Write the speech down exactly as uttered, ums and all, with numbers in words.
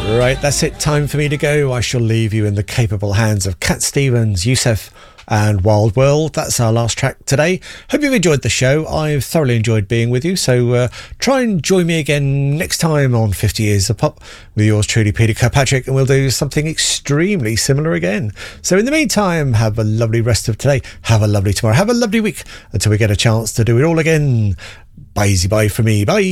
Right, that's it. Time for me to go. I shall leave you in the capable hands of Cat Stevens, Yusuf and Wild World. That's our last track today. Hope you've enjoyed the show. I've thoroughly enjoyed being with you. So uh, try and join me again next time on fifty Years of Pop with yours truly, Peter Kirkpatrick, and we'll do something extremely similar again. So in the meantime, have a lovely rest of today. Have a lovely tomorrow. Have a lovely week until we get a chance to do it all again. Bye, bye for me. Bye.